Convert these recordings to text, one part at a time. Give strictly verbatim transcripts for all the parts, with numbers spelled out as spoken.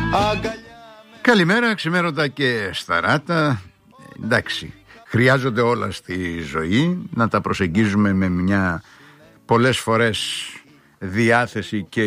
Καλημέρα, ξημέρωτα και σταράτα. Εντάξει, χρειάζονται όλα στη ζωή, να τα προσεγγίζουμε με μια πολλές φορές διάθεση και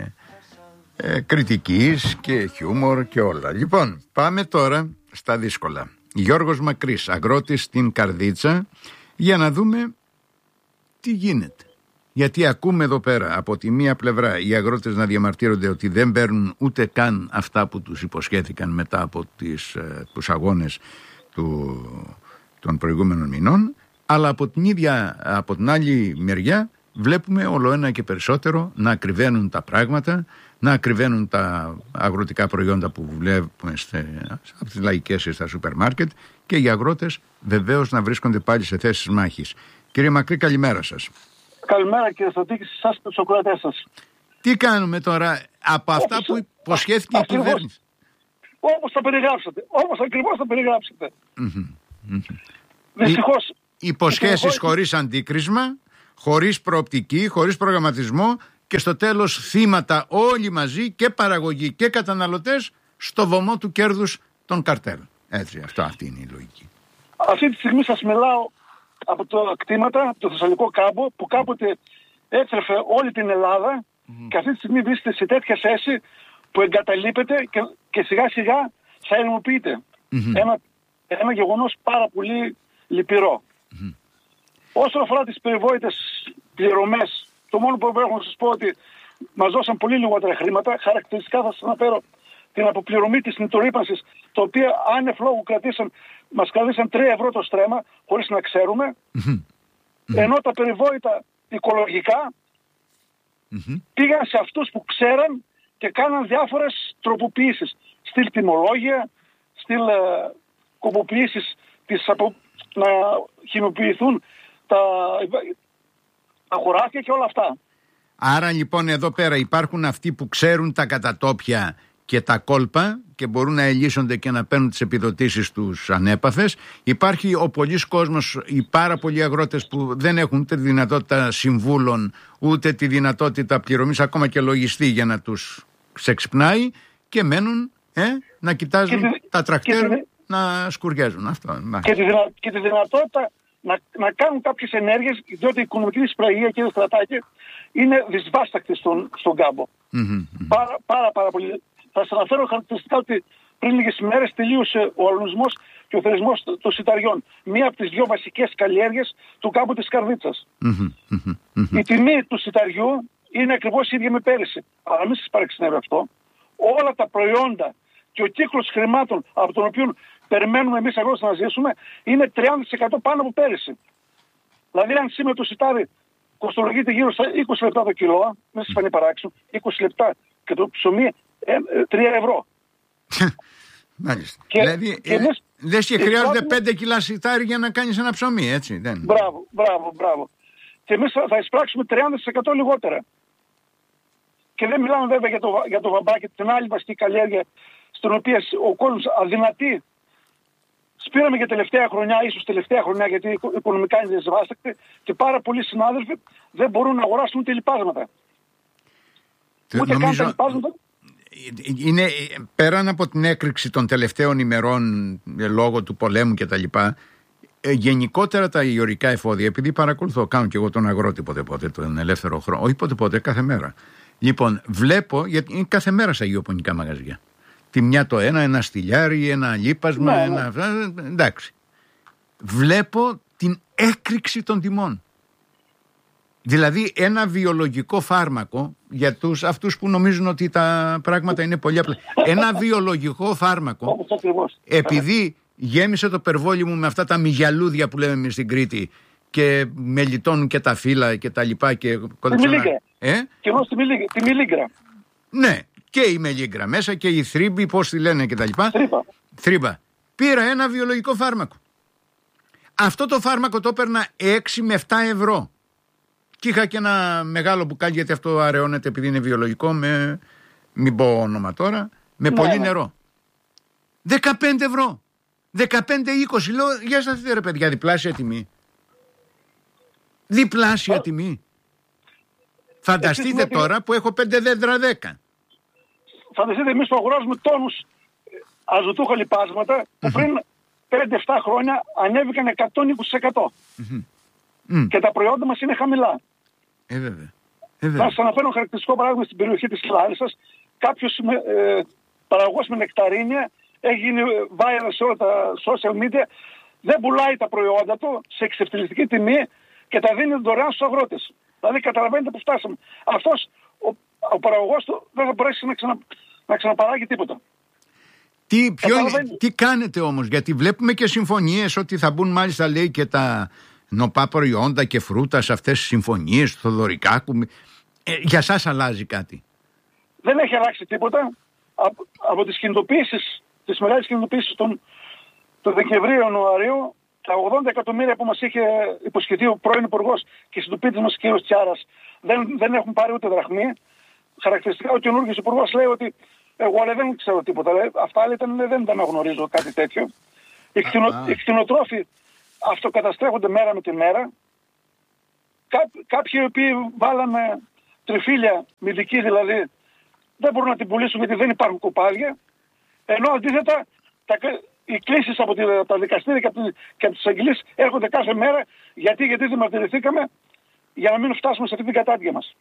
ε, κριτικής και χιούμορ και όλα. Λοιπόν, πάμε τώρα στα δύσκολα. Γιώργος Μακρύς, αγρότης στην Καρδίτσα, για να δούμε τι γίνεται. Γιατί ακούμε εδώ πέρα από τη μία πλευρά οι αγρότες να διαμαρτύρονται ότι δεν παίρνουν ούτε καν αυτά που τους υποσχέθηκαν μετά από τις, ε, τους αγώνες του, των προηγούμενων μηνών, αλλά από την ίδια, από την άλλη μεριά βλέπουμε όλο ένα και περισσότερο να ακριβένουν τα πράγματα, να ακριβένουν τα αγροτικά προϊόντα που βλέπουμε στε, από τις λαϊκές ή στα σούπερ μάρκετ, και οι αγρότες βεβαίως να βρίσκονται πάλι σε θέσεις μάχης. Κύριε Μακρύ, καλημέρα σας. Καλημέρα κύριε Στατίκη, σε εσάς και τους ακροατές σας. Τι κάνουμε τώρα από αυτά όπως, που υποσχέθηκε η κυβέρνηση? Όπως τα περιγράψατε, όπως ακριβώς τα περιγράψατε. Mm-hmm. Mm-hmm. Δυστυχώς. Υποσχέσεις δυστυχώς... χωρίς αντίκρισμα, χωρίς προοπτική, χωρίς προγραμματισμό, και στο τέλος θύματα όλοι μαζί, και παραγωγοί και καταναλωτές, στο βωμό του κέρδους των καρτέλ. Έτσι, αυτό, αυτή είναι η λογική. Αυτή τη στιγμή σας μιλάω από τα κτήματα, από το Θεσσαλικό κάμπο, που κάποτε έτρεφε όλη την Ελλάδα mm-hmm. και αυτή τη στιγμή βρίσκεται σε τέτοια θέση που εγκαταλείπεται και, και σιγά σιγά θα ερμοποιείται. Mm-hmm. Ένα, ένα γεγονός πάρα πολύ λυπηρό. Mm-hmm. Όσον αφορά τις περιβόητες πληρωμές, το μόνο που έχω να σας πω ότι μας δώσαν πολύ λιγότερα χρήματα. Χαρακτηριστικά θα σας αναφέρω την αποπληρωμή της νητρορύπανσης, το οποίο άνευ λόγου κρατήσαν, μας κρατήσαν τρία ευρώ το στρέμμα, χωρίς να ξέρουμε. Mm-hmm. Ενώ τα περιβόητα οικολογικά mm-hmm. πήγαν σε αυτούς που ξέραν και κάναν διάφορες τροποποιήσεις. Στυλ τιμολόγια, στυλ ε, κοποποιήσεις, της απο, να χημοποιηθούν τα, τα χωράφια και όλα αυτά. Άρα λοιπόν εδώ πέρα υπάρχουν αυτοί που ξέρουν τα κατατόπια και τα κόλπα και μπορούν να ελύσσονται και να παίρνουν τις επιδοτήσεις τους ανέπαθες. Υπάρχει ο πολλής κόσμος, οι πάρα πολλοί αγρότες που δεν έχουν ούτε τη δυνατότητα συμβούλων, ούτε τη δυνατότητα πληρωμής, ακόμα και λογιστή για να τους ξεξυπνάει, και μένουν ε, να κοιτάζουν και τα τρακτέρ τη, να σκουριάζουν. Αυτό. Και τη, δυνα, και τη δυνατότητα να, να κάνουν κάποιες ενέργειες, διότι η οικονομική δυσπραγία, κύριε Στρατάκη, είναι δυσβάστακτη στον, στον κάμπο. Mm-hmm. Πάρα, πάρα, πάρα πολύ. Θα σας αναφέρω χαρακτηριστικά ότι πριν λίγες ημέρες τελείωσε ο αλωνισμός και ο θερισμός των σιταριών. Μία από τις δύο βασικές καλλιέργειες του κάμπου της Καρδίτσας. Mm-hmm. Mm-hmm. Η τιμή του σιταριού είναι ακριβώς η ίδια με πέρυσι. Αλλά μην σας παραξενεύει αυτό. Όλα τα προϊόντα και ο κύκλος χρημάτων από τον οποίο περιμένουμε εμείς αγρότες να ζήσουμε είναι τριάντα τοις εκατό πάνω από πέρυσι. Δηλαδή αν σήμερα το σιτάρι κοστολογείται γύρω στα είκοσι λεπτά το κιλό, μην σας φανεί παράξενο, είκοσι λεπτά, και το ψωμί τρία ευρώ. Μάλιστα. Και, δηλαδή, και ε, λες και χρειάζονται πέντε κιλά σιτάρι για να κάνεις ένα ψωμί, έτσι. Δεν. Μπράβο, μπράβο, μπράβο. Και εμείς θα, θα εισπράξουμε τριάντα τοις εκατό λιγότερα. Και δεν μιλάμε βέβαια για το, για το βαμπάκι, την άλλη βασική καλλιέργεια, στην οποία ο κόσμος αδυνατεί. Σπήραμε για τελευταία χρονιά, ίσως τελευταία χρονιά, γιατί οικονομικά είναι δυσβάστακτη, και πάρα πολλοί συνάδελφοι δεν μπορούν να αγοράσουν ούτε λιπάσματα. Ούτε καν τα λιπάσματα. Είναι πέραν από την έκρηξη των τελευταίων ημερών λόγω του πολέμου και τα λοιπά, γενικότερα τα ιωρικά εφόδια, επειδή παρακολουθώ, κάνω και εγώ τον αγρότη πότε πότε, τον ελεύθερο χρόνο, όχι πότε πότε, κάθε μέρα. Λοιπόν, βλέπω, γιατί είναι κάθε μέρα στα γεωπονικά μαγαζιά. Τη μια το ένα, ένα στυλιάρι, ένα λίπασμα, ναι, ένα... Ναι. Εντάξει. Βλέπω την έκρηξη των τιμών. Δηλαδή ένα βιολογικό φάρμακο, για τους, αυτούς που νομίζουν ότι τα πράγματα είναι πολύ απλά. Ένα βιολογικό φάρμακο, επειδή γέμισε το περβόλι μου με αυτά τα μυγιαλούδια που λέμε εμείς στην Κρήτη, και με λιτώνουν και τα φύλλα και τα λοιπά και κοντεψόνα. Ε? Και εγώ στη μιλίγκρα. Ναι, και η μελίγκρα μέσα και η θρύμπη, πώς τη λένε και τα λοιπά. Θρύμπα. Θρύμπα. Πήρα ένα βιολογικό φάρμακο. Αυτό το φάρμακο το έπαιρνα έξι με επτά ευρώ. Και είχα και ένα μεγάλο μπουκάλι, γιατί αυτό αραιώνεται επειδή είναι βιολογικό, με, μην πω όνομα τώρα, με ναι, πολύ ναι. νερό. δεκαπέντε ευρώ. δεκαπέντε είκοσι. Λέω, για σας ρε παιδιά, διπλάσια τιμή. Διπλάσια oh. τιμή. Φανταστείτε τώρα που έχω πέντε δέντρα δέκα. φανταστείτε, εμείς που αγοράζουμε τόνους αζωτούχα λιπάσματα που πριν πέντε εφτά χρόνια ανέβηκαν εκατόν είκοσι τοις εκατό. Mm. Και τα προϊόντα μας είναι χαμηλά. Ε, βέβαια. Ε, βέβαια. Θα σας αναφέρω ένα χαρακτηριστικό παράδειγμα στην περιοχή της Λάρισσας. Κάποιος ε, παραγωγός με νεκταρίνια έχει γίνει viral σε όλα τα social media. Δεν πουλάει τα προϊόντα του σε εξευτελιστική τιμή και τα δίνει δωρεάν στους αγρότες. Δηλαδή καταλαβαίνετε που φτάσαμε. Αυτός ο, ο παραγωγός του δεν θα μπορέσει να, ξανα, να ξαναπαράγει τίποτα. Τι, ποιο, τι κάνετε όμως, γιατί βλέπουμε και συμφωνίες ότι θα μπουν μάλιστα λέει και τα νοπά προϊόντα και φρούτα σε αυτές τις συμφωνίες του Θοδωρικάκου. Ε, για σας αλλάζει κάτι? Δεν έχει αλλάξει τίποτα. Από, από τις κινητοποίησεις, τις μεγάλες κινητοποίησεις των, του Δεκεμβρίου-Ιανουαρίου, τα ογδόντα εκατομμύρια που μας είχε υποσχεθεί ο πρώην Υπουργός και συντοπίτης μας κ. Τσιάρας δεν, δεν έχουν πάρει ούτε δραχμή. Χαρακτηριστικά ο καινούργιος Υπουργός λέει ότι εγώ λέει, δεν ξέρω τίποτα. Λέει, αυτά λέει, δεν, δεν τα γνωρίζω κάτι τέτοιο. Οι, κτηνο, οι κτηνοτρόφοι αυτοκαταστρέφονται μέρα με τη μέρα. Κά, κάποιοι οι οποίοι βάλανε τριφύλια, μυδική δηλαδή, δεν μπορούν να την πουλήσουν γιατί δεν υπάρχουν κοπάδια. Ενώ αντίθετα τα, οι κλήσεις από, τη, από τα δικαστήρια και από, τη, και από τις αγγελίες έρχονται κάθε μέρα. Γιατί, γιατί διαμαρτυρηθήκαμε για να μην φτάσουμε σε αυτή την κατάδια μας.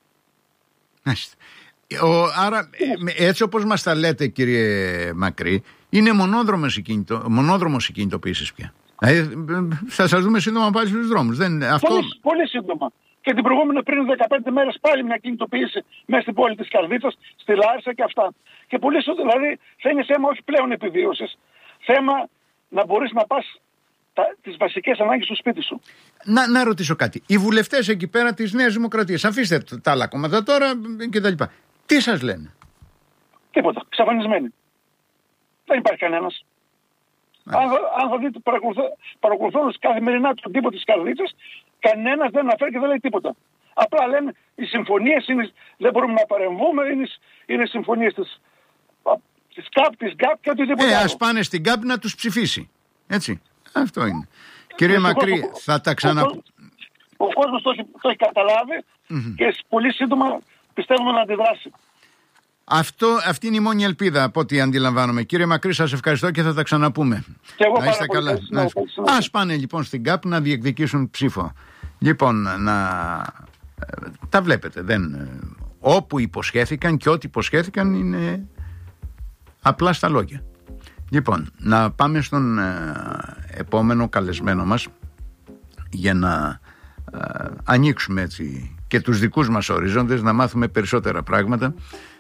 Ο, άρα έτσι όπως μας τα λέτε κύριε Μακρύ, είναι μονόδρομος η, κινητο, μονόδρομος η κινητοποίηση πια. Δηλαδή, θα σας δούμε σύντομα πάλι στους δρόμους. Δεν, αυτό... πολύ, πολύ σύντομα. Και την προηγούμενη πριν δεκαπέντε μέρες πάλι μια κινητοποίηση μέσα στην πόλη της Καρδίτσας, στη Λάρισα και αυτά. Και πολύ σύντομα, δηλαδή θα είναι θέμα όχι πλέον επιβίωσης, θέμα να μπορείς να πας τα, τις βασικές ανάγκες στο σπίτι σου. Να, να ρωτήσω κάτι. Οι βουλευτές εκεί πέρα της Νέας Δημοκρατίας, αφήστε τα άλλα κόμματα τώρα κτλ. Τι σας λένε? Τίποτα. Ξαφανισμένοι. Δεν υπάρχει κανένας. Αν, αν θα δείτε παρακολουθώντας καθημερινά τον τύπο της Καρδίτσας, κανένας δεν αναφέρει και δεν λέει τίποτα. Απλά λένε οι συμφωνίες είναι, δεν μπορούμε να παρεμβούμε, είναι, είναι συμφωνίες της, της ΚΑΠ, της ΓΚΑΠ και οτιδήποτε ε, άλλο. Ας πάνε στην ΚΑΠ να τους ψηφίσει. Έτσι. Αυτό είναι. Κύριε Μακρύ, ο, θα τα ξανα... Ο, ο, ο κόσμος το έχει, το έχει καταλάβει mm-hmm. και πολύ σύντομα πιστεύουμε να αντιδράσει. Αυτό, αυτή είναι η μόνη ελπίδα από ό,τι αντιλαμβάνομαι. Κύριε Μακρύ, σας ευχαριστώ και θα τα ξαναπούμε. Και εγώ να είστε καλά. Πολύ, να... Να... Ας πάνε λοιπόν στην ΚΑΠ να διεκδικήσουν ψήφο. Λοιπόν, να... τα βλέπετε. Δεν... Όπου υποσχέθηκαν και ό,τι υποσχέθηκαν είναι απλά στα λόγια. Λοιπόν, να πάμε στον ε, επόμενο καλεσμένο μας για να ε, ανοίξουμε έτσι και τους δικούς μας ορίζοντες, να μάθουμε περισσότερα πράγματα,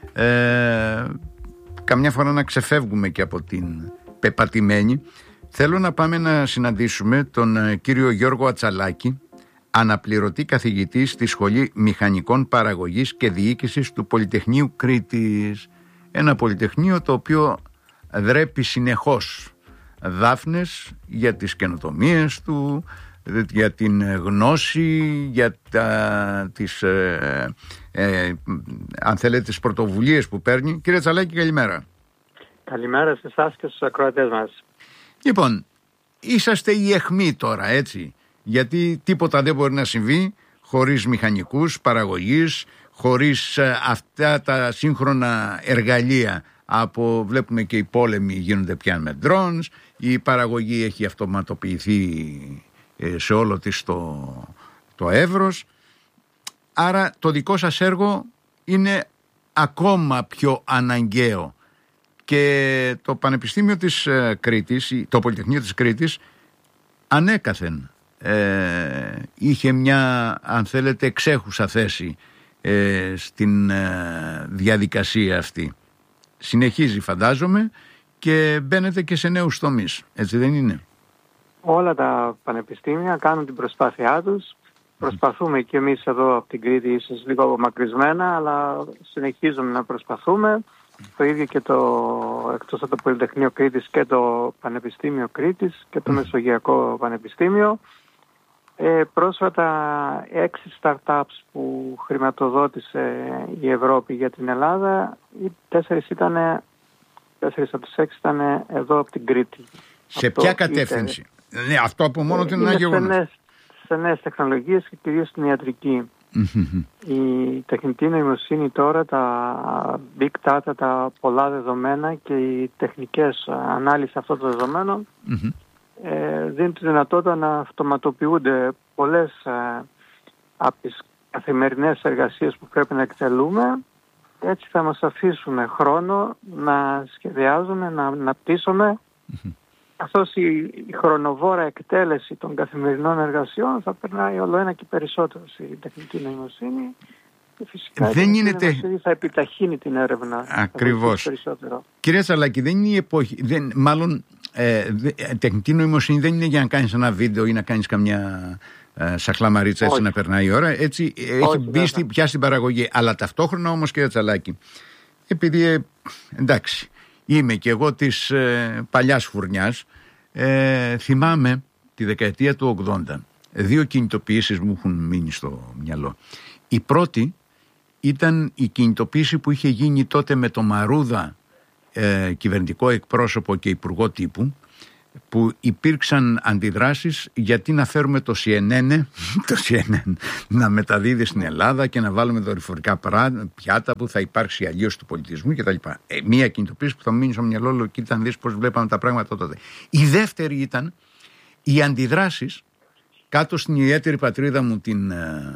ε, καμιά φορά να ξεφεύγουμε και από την πεπατημένη. Θέλω να πάμε να συναντήσουμε τον ε, κύριο Γιώργο Ατσαλάκη, αναπληρωτή καθηγητή στη Σχολή Μηχανικών Παραγωγής και Διοίκησης του Πολυτεχνείου Κρήτης. Ένα πολυτεχνείο το οποίο δρέπει συνεχώς δάφνες για τις καινοτομίες του, για την γνώση, για τα, τις, ε, ε, αν θέλετε, τις πρωτοβουλίες που παίρνει. Κύριε Τσαλάκη, καλημέρα. Καλημέρα σε εσάς και στους ακροατές μας. Λοιπόν, είσαστε η αιχμή τώρα, έτσι, γιατί τίποτα δεν μπορεί να συμβεί χωρίς μηχανικούς παραγωγής, χωρίς ε, αυτά τα σύγχρονα εργαλεία. Από, βλέπουμε και οι πόλεμοι γίνονται πια με drones, η παραγωγή έχει αυτοματοποιηθεί σε όλο της το, το εύρος. Άρα το δικό σας έργο είναι ακόμα πιο αναγκαίο και το Πανεπιστήμιο της Κρήτης, το Πολυτεχνείο της Κρήτης, ανέκαθεν ε, είχε μια, αν θέλετε, εξέχουσα θέση ε, στην ε, διαδικασία αυτή. Συνεχίζει, φαντάζομαι, και μπαίνετε και σε νέους τομείς, έτσι δεν είναι? Όλα τα πανεπιστήμια κάνουν την προσπάθειά τους. Προσπαθούμε και εμείς εδώ από την Κρήτη, ίσως λίγο απομακρυσμένα, αλλά συνεχίζουμε να προσπαθούμε. Το ίδιο και το, εκτός από το Πολυτεχνείο Κρήτης, και το Πανεπιστήμιο Κρήτης και το Μεσογειακό Πανεπιστήμιο. Ε, πρόσφατα έξι startups που χρηματοδότησε η Ευρώπη για την Ελλάδα, οι τέσσερις, ήταν, τέσσερις από τις έξι ήταν εδώ από την Κρήτη. Σε αυτό ποια κατεύθυνση? Είτε... Ναι, αυτό από μόνο του είναι ένα γεγονός. Σε νέες τεχνολογίες και κυρίως στην ιατρική. Mm-hmm. Η τεχνητή νοημοσύνη τώρα, τα big data, τα πολλά δεδομένα και οι τεχνικές ανάλυσης αυτών των δεδομένων mm-hmm. ε, δίνουν τη δυνατότητα να αυτοματοποιούνται πολλές ε, από τις καθημερινές εργασίες που πρέπει να εκτελούμε. Έτσι θα μας αφήσουμε χρόνο να σχεδιάζουμε, να αναπτύσσουμε. Mm-hmm. Καθώς η, η χρονοβόρα εκτέλεση των καθημερινών εργασιών θα περνάει όλο ένα και περισσότερο στην τεχνητή νοημοσύνη και φυσικά η τεχνητή νοημοσύνη θα επιταχύνει την έρευνα. Ακριβώς. Κυρία Τσαλάκη, δεν είναι η εποχή, δεν, μάλλον ε, δε, τεχνητή νοημοσύνη δεν είναι για να κάνεις ένα βίντεο ή να κάνεις καμιά ε, σαχλαμαρίτσα έτσι. Όχι. Να περνάει η ώρα. Έτσι έχει Όχι, μπει στη, πια στην παραγωγή. Αλλά ταυτόχρονα όμως, κυρία Τσαλάκη, επειδή ε, εντάξει, είμαι και εγώ της ε, παλιάς φουρνιάς. Ε, θυμάμαι τη δεκαετία του ογδόντα. Δύο κινητοποιήσεις μου έχουν μείνει στο μυαλό. Η πρώτη ήταν η κινητοποίηση που είχε γίνει τότε με το Μαρούδα ε, κυβερνητικό εκπρόσωπο και υπουργό τύπου, που υπήρξαν αντιδράσεις γιατί να φέρουμε το σι εν εν, το σι εν εν να μεταδίδει στην Ελλάδα και να βάλουμε δορυφορικά πιάτα που θα υπάρξει αλλίωση του πολιτισμού κτλ. Ε, μία κινητοποίηση που θα μείνει στο μυαλό, και ήταν δεις πώς βλέπαμε τα πράγματα τότε. Η δεύτερη ήταν οι αντιδράσεις κάτω στην ιδιαίτερη πατρίδα μου, την,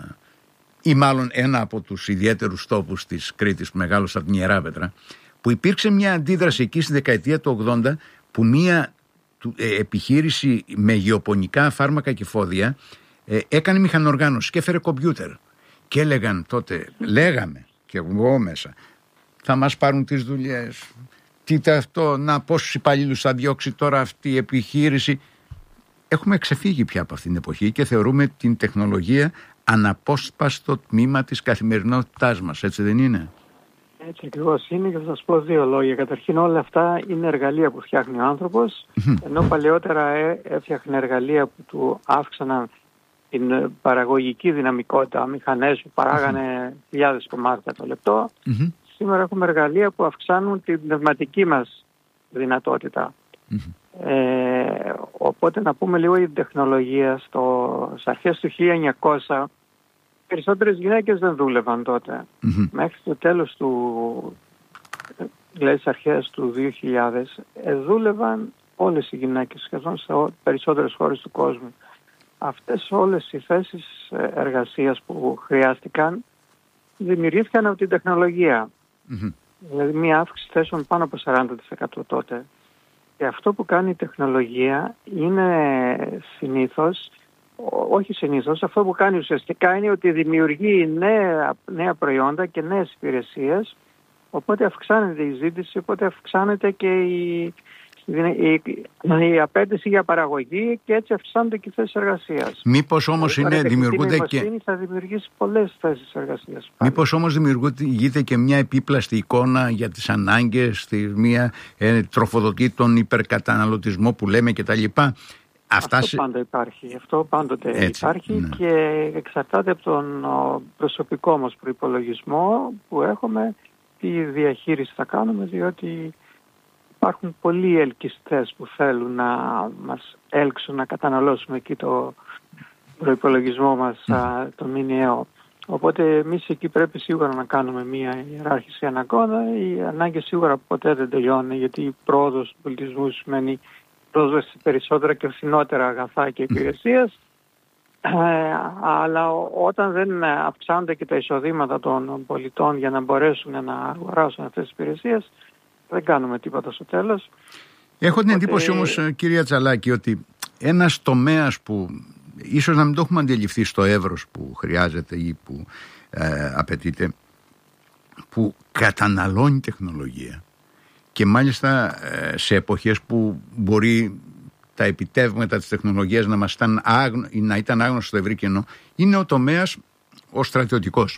ή μάλλον ένα από τους ιδιαίτερους τόπους της Κρήτης που μεγάλωσα, από την Ιεράπετρα, που υπήρξε μια αντίδραση εκεί στη δεκαετία του ογδόντα που μια επιχείρηση με γεωπονικά φάρμακα και φόδια ε, έκανε μηχανοργάνωση και έφερε κομπιούτερ και έλεγαν τότε, λέγαμε και εγώ μέσα, θα μας πάρουν τις δουλειές, τι αυτό, να πόσους υπαλλήλους θα διώξει τώρα αυτή η επιχείρηση. Έχουμε ξεφύγει πια από αυτήν την εποχή και θεωρούμε την τεχνολογία αναπόσπαστο τμήμα της καθημερινότητάς μας, έτσι δεν είναι? Έτσι ακριβώς είναι, και θα σας πω δύο λόγια. Καταρχήν, όλα αυτά είναι εργαλεία που φτιάχνει ο άνθρωπος, mm-hmm. ενώ παλαιότερα έφτιαχνε εργαλεία που του αύξαναν την παραγωγική δυναμικότητα, μηχανές που παράγανε mm-hmm. χιλιάδες κομμάτια το λεπτό. Mm-hmm. Σήμερα έχουμε εργαλεία που αυξάνουν την πνευματική μας δυνατότητα. Mm-hmm. Ε, οπότε να πούμε λίγο για την τεχνολογία. Στο, στις αρχές του χίλια εννιακόσια περισσότερες γυναίκες δεν δούλευαν τότε. Mm-hmm. Μέχρι το τέλος του, δηλαδή στις αρχές του δύο χιλιάδες, ε, δούλευαν όλες οι γυναίκες σχεδόν σε περισσότερες χώρες του κόσμου. Αυτές όλες οι θέσεις εργασίας που χρειάστηκαν δημιουργήθηκαν από την τεχνολογία. Mm-hmm. Δηλαδή μια αύξηση θέσεων πάνω από σαράντα τοις εκατό τότε. Και αυτό που κάνει η τεχνολογία είναι συνήθως, όχι συνήθως, αυτό που κάνει ουσιαστικά είναι ότι δημιουργεί νέα, νέα προϊόντα και νέες υπηρεσίες, οπότε αυξάνεται η ζήτηση, οπότε αυξάνεται και η, η, η, η απέτηση για παραγωγή και έτσι αυξάνονται και οι θέσεις εργασίας. Μήπως όμως είναι, δημιουργούνται και... θα δημιουργήσει πολλές θέσεις εργασίας. Μήπως όμως δημιουργείται και μια επίπλαστη εικόνα για τις ανάγκες, μια ε, τροφοδοτή τον υπερκαταναλωτισμό που λέμε κτλ. Αυτά... Αυτό πάντα υπάρχει. Αυτό πάντοτε έτσι, υπάρχει ναι. Και εξαρτάται από τον προσωπικό μας προϋπολογισμό που έχουμε, τι διαχείριση θα κάνουμε, διότι υπάρχουν πολλοί ελκυστές που θέλουν να μας έλξουν να καταναλώσουμε εκεί το προϋπολογισμό μας, mm. το μηνιαίο. Οπότε εμείς εκεί πρέπει σίγουρα να κάνουμε μια ιεράρχηση αναγκών. Οι ανάγκες σίγουρα ποτέ δεν τελειώνουν, γιατί η πρόοδος του πολιτισμού σημαίνει πρόσβαση σε περισσότερα και φθηνότερα αγαθά και υπηρεσίες. Ε, αλλά όταν δεν αυξάνονται και τα εισοδήματα των πολιτών για να μπορέσουν να αγοράσουν αυτές τις υπηρεσίες, δεν κάνουμε τίποτα στο τέλος. Έχω την Οπότε... εντύπωση όμως, κυρία Τσαλάκη, ότι ένας τομέας που ίσως να μην το έχουμε αντιληφθεί στο εύρος που χρειάζεται ή που ε, απαιτείται, που καταναλώνει τεχνολογία και μάλιστα ε, σε εποχές που μπορεί τα επιτεύγματα της τεχνολογίας να, μας ήταν, άγνω, να ήταν άγνωστο στο ευρύ κοινό, είναι ο τομέας ο στρατιωτικός.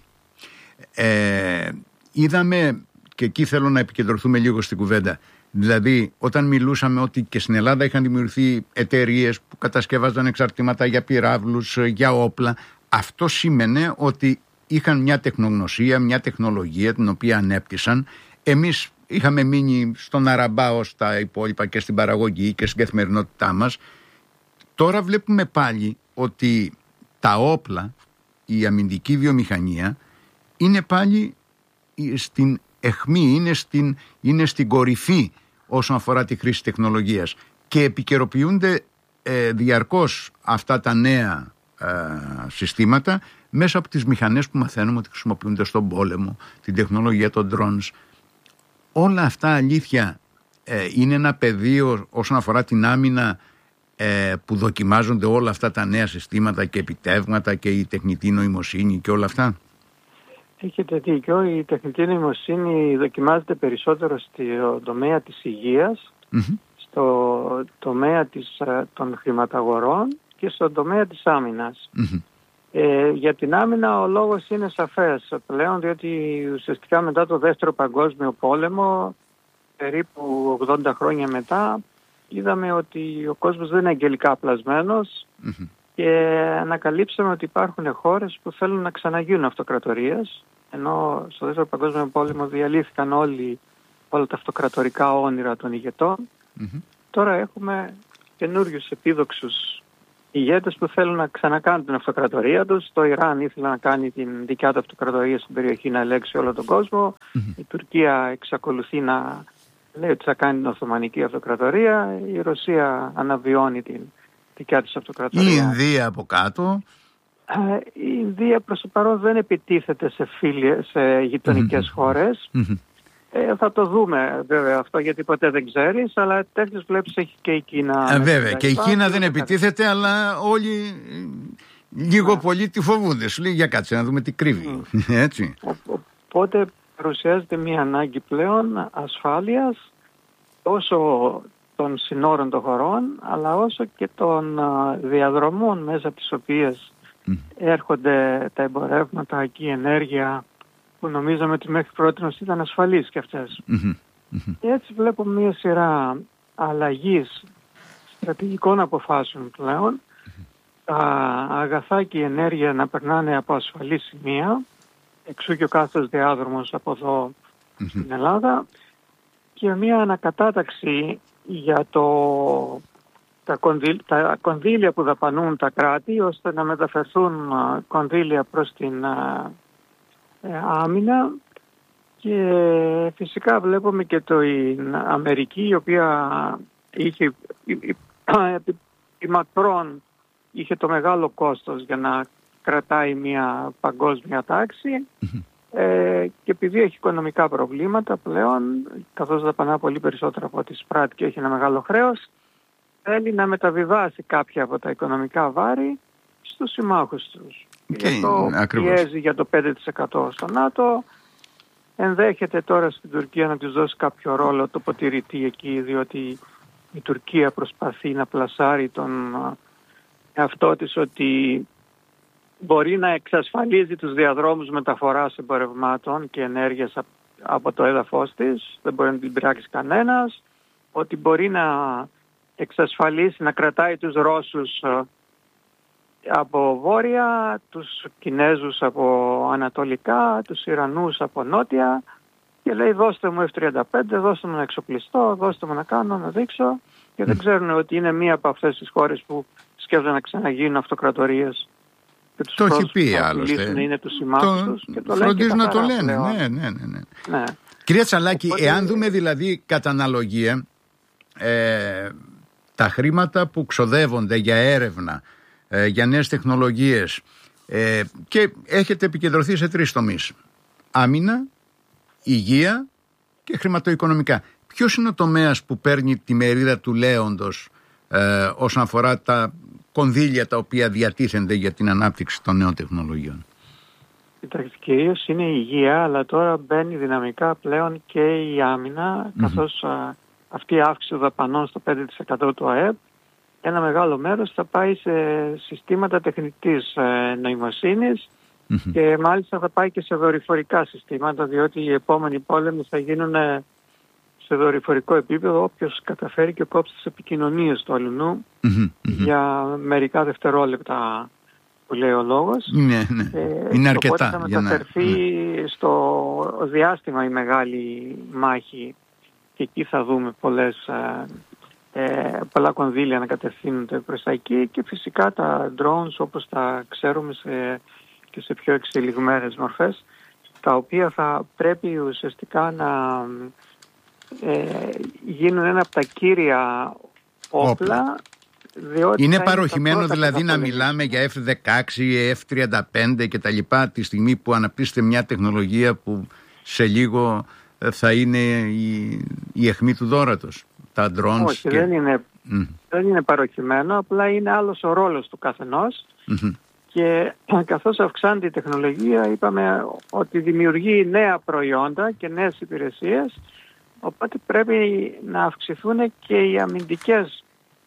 Ε, είδαμε, και εκεί θέλω να επικεντρωθούμε λίγο στην κουβέντα, δηλαδή όταν μιλούσαμε ότι και στην Ελλάδα είχαν δημιουργηθεί εταιρείες που κατασκεύαζαν εξαρτήματα για πυράβλους, για όπλα, αυτό σήμαινε ότι είχαν μια τεχνογνωσία, μια τεχνολογία την οποία ανέπτυσαν. Εμείς είχαμε μείνει στον αραμπάο στα υπόλοιπα και στην παραγωγή και στην καθημερινότητά μας. Τώρα βλέπουμε πάλι ότι τα όπλα η αμυντική βιομηχανία είναι πάλι στην αιχμή, είναι στην, είναι στην κορυφή όσον αφορά τη χρήση τεχνολογίας και επικαιροποιούνται ε, διαρκώς αυτά τα νέα ε, συστήματα μέσα από τις μηχανές που μαθαίνουμε ότι χρησιμοποιούνται στον πόλεμο, την τεχνολογία των drones. Όλα αυτά αλήθεια ε, είναι ένα πεδίο όσον αφορά την άμυνα ε, που δοκιμάζονται όλα αυτά τα νέα συστήματα και επιτεύγματα και η τεχνητή νοημοσύνη και όλα αυτά. Έχετε δίκιο, η τεχνητή νοημοσύνη δοκιμάζεται περισσότερο στο τομέα της υγείας, mm-hmm. στο τομέα της, των χρηματαγορών και στον τομέα της άμυνας. Mm-hmm. Ε, για την άμυνα ο λόγος είναι σαφές πλέον, διότι ουσιαστικά μετά το Δεύτερο Παγκόσμιο Πόλεμο, περίπου ογδόντα χρόνια μετά, είδαμε ότι ο κόσμος δεν είναι αγγελικά πλασμένος mm-hmm. και ανακαλύψαμε ότι υπάρχουν χώρες που θέλουν να ξαναγίνουν αυτοκρατορίες, ενώ στο Δεύτερο Παγκόσμιο Πόλεμο διαλύθηκαν όλοι, όλα τα αυτοκρατορικά όνειρα των ηγετών. Mm-hmm. Τώρα έχουμε καινούριους επίδοξους ηγέτες που θέλουν να ξανακάνουν την αυτοκρατορία τους. Το Ιράν ήθελε να κάνει την δικιά του αυτοκρατορία στην περιοχή, να ελέγξει όλο τον κόσμο. Mm-hmm. Η Τουρκία εξακολουθεί να λέει ότι θα κάνει την Οθωμανική αυτοκρατορία. Η Ρωσία αναβιώνει την δικιά της αυτοκρατορία. Η Ινδία από κάτω. Ε, η Ινδία προς το παρόν δεν επιτίθεται σε, φίλοι, σε γειτονικές mm-hmm. χώρες. Mm-hmm. Ε, θα το δούμε βέβαια αυτό, γιατί ποτέ δεν ξέρεις, αλλά τέτοιες βλέπεις έχει και η Κίνα. Ε, βέβαια και η Κίνα δεν επιτίθεται, αλλά όλοι λίγο yeah. πολύ τη φοβούνται. Σου λέει για κάτσε να δούμε τι κρύβει. Mm. Έτσι. Οπότε παρουσιάζεται μια ανάγκη πλέον ασφάλειας όσο των συνόρων των χωρών, αλλά όσο και των διαδρομών μέσα από τις οποίες mm. έρχονται τα εμπορεύματα και η ενέργεια, που νομίζαμε ότι μέχρι πρώτη ήταν ασφαλείς και αυτές. Mm-hmm. Mm-hmm. Και έτσι βλέπουμε μια σειρά αλλαγής στρατηγικών αποφάσεων πλέον, mm-hmm. τα αγαθά και η ενέργεια να περνάνε από ασφαλή σημεία, εξού και ο κάθε διάδρομος από εδώ mm-hmm. στην Ελλάδα, και μια ανακατάταξη για το, τα, κονδύλια, τα κονδύλια που δαπανούν τα κράτη, ώστε να μεταφερθούν κονδύλια προς την άμυνα. Και φυσικά βλέπουμε και το η Αμερική, η οποία είχε η Μακρόν είχε το μεγάλο κόστος για να κρατάει μια παγκόσμια τάξη mm-hmm. ε, και επειδή έχει οικονομικά προβλήματα πλέον, καθώς δαπανά πολύ περισσότερο από ό,τι εισπράττει και έχει ένα μεγάλο χρέος, θέλει να μεταβιβάσει κάποια από τα οικονομικά βάρη στους συμμάχους τους. Okay, γι' αυτό πιέζει για το πέντε τοις εκατό στο ΝΑΤΟ. Ενδέχεται τώρα στην Τουρκία να της δώσει κάποιο ρόλο τοποτηρητή εκεί, διότι η Τουρκία προσπαθεί να πλασάρει τον εαυτό της ότι μπορεί να εξασφαλίζει τους διαδρόμους μεταφοράς εμπορευμάτων και ενέργειας από το έδαφος της, δεν μπορεί να την πειράξει κανένας, ότι μπορεί να εξασφαλίσει, να κρατάει τους Ρώσους από βόρεια, τους Κινέζους από ανατολικά, τους Ιρανούς από νότια, και λέει δώστε μου εφ τριάντα πέντε, δώστε μου να εξοπλιστώ, δώστε μου να κάνω, να δείξω, και δεν ξέρουν ότι είναι μία από αυτές τις χώρες που σκέφτονται να ξαναγίνουν αυτοκρατορίες. Και τους το έχει πει άλλωστε. Είναι τους συμμάχους το... τους και το φροντίζουν να το λένε. Ναι, ναι, ναι, ναι. ναι. Κυρία Τσαλάκη, οπότε... εάν δούμε δηλαδή κατά αναλογία ε, τα χρήματα που ξοδεύονται για έρευνα, ε, για νέες τεχνολογίες, ε, και έχετε επικεντρωθεί σε τρεις τομείς: άμυνα, υγεία και χρηματοοικονομικά. Ποιος είναι ο τομέας που παίρνει τη μερίδα του λέοντος ε, όσον αφορά τα κονδύλια τα οποία διατίθενται για την ανάπτυξη των νέων τεχνολογιών? Κοιτάξτε, κυρίως είναι η υγεία, αλλά τώρα μπαίνει δυναμικά πλέον και η άμυνα, mm-hmm. καθώς α, αυτή η αύξηση δαπανών στο πέντε τοις εκατό του ΑΕΠ, ένα μεγάλο μέρος θα πάει σε συστήματα τεχνητής ε, νοημοσύνης mm-hmm. και μάλιστα θα πάει και σε δορυφορικά συστήματα, διότι οι επόμενοι πόλεμοι θα γίνουν σε δορυφορικό επίπεδο, όποιος καταφέρει και κόψει τις επικοινωνίες του αλληνού mm-hmm. για μερικά δευτερόλεπτα, που λέει ο λόγος. Ναι, ναι. Ε, είναι αρκετά. Οπότε θα μεταφερθεί να... στο διάστημα η μεγάλη μάχη, και εκεί θα δούμε πολλές, ε, πολλά κονδύλια να κατευθύνονται προς τα εκεί, και φυσικά τα drones όπως τα ξέρουμε σε και σε πιο εξελιγμένες μορφές, τα οποία θα πρέπει ουσιαστικά να ε, γίνουν ένα από τα κύρια όπλα. Είναι παροχημένο δηλαδή να μιλάμε για εφ δεκαέξι, εφ τριάντα πέντε και τα λοιπά, τη στιγμή που αναπτύσσεται μια τεχνολογία που σε λίγο θα είναι η, η αιχμή του δώρατος, τα drones? Όχι, και... δεν, είναι, mm. δεν είναι παροχημένο, απλά είναι άλλος ο ρόλος του καθενός. Mm-hmm. Και καθώς αυξάνεται η τεχνολογία, είπαμε ότι δημιουργεί νέα προϊόντα και νέες υπηρεσίες, οπότε πρέπει να αυξηθούν και οι αμυντικές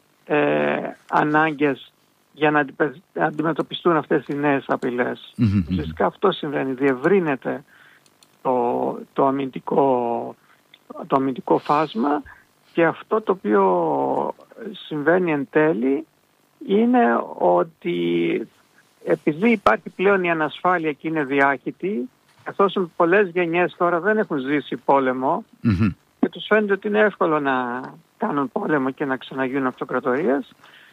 ε, ανάγκες για να αντιμετωπιστούν αυτές οι νέες απειλές. Mm-hmm. Ουσιαστικά αυτό συμβαίνει, διευρύνεται το, το, αμυντικό, το αμυντικό φάσμα, και αυτό το οποίο συμβαίνει εν τέλει είναι ότι επειδή υπάρχει πλέον η ανασφάλεια και είναι διάχυτη, καθώς πολλές γενιές τώρα δεν έχουν ζήσει πόλεμο, mm-hmm. και τους φαίνεται ότι είναι εύκολο να κάνουν πόλεμο και να ξαναγίνουν αυτοκρατορίες,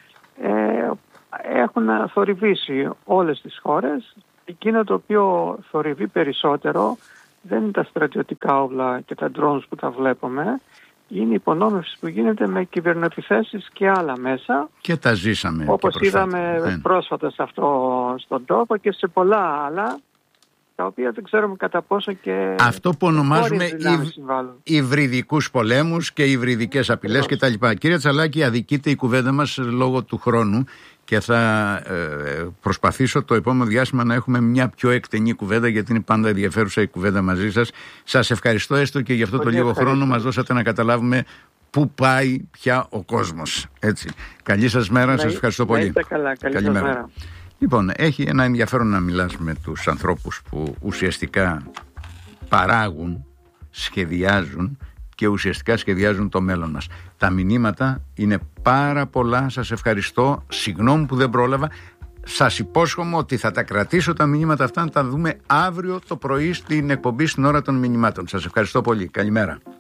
ε, έχουν θορυβήσει όλες τις χώρες. Εκείνο το οποίο θορυβεί περισσότερο δεν είναι τα στρατιωτικά όπλα και τα drones που τα βλέπουμε, είναι η υπονόμευση που γίνεται με κυβερνοεπιθέσεις και άλλα μέσα. Και τα ζήσαμε. Όπως είδαμε yeah. πρόσφατα σε αυτό, στον τόπο, και σε πολλά άλλα, τα οποία δεν ξέρουμε κατά πόσο και... Αυτό που ονομάζουμε υβριδικούς πολέμους και υβριδικές απειλές κτλ. Κύριε Τσαλάκη, αδικείται η κουβέντα μας λόγω του χρόνου και θα ε, προσπαθήσω το επόμενο διάστημα να έχουμε μια πιο εκτενή κουβέντα, γιατί είναι πάντα ενδιαφέρουσα η κουβέντα μαζί σας. Σας ευχαριστώ έστω και για αυτό Πολύ το λίγο ευχαριστώ. χρόνο μας δώσατε να καταλάβουμε πού πάει πια ο κόσμος. Έτσι. Καλή σας μέρα, να, σας ευχαριστώ πολύ. Να καλά, καλή σας μέρα. Λοιπόν, έχει ένα ενδιαφέρον να μιλάς με τους ανθρώπους που ουσιαστικά παράγουν, σχεδιάζουν και ουσιαστικά σχεδιάζουν το μέλλον μας. Τα μηνύματα είναι πάρα πολλά. Σας ευχαριστώ. Συγγνώμη που δεν πρόλαβα. Σας υπόσχομαι ότι θα τα κρατήσω τα μηνύματα αυτά, να τα δούμε αύριο το πρωί στην εκπομπή στην ώρα των μηνυμάτων. Σας ευχαριστώ πολύ. Καλημέρα.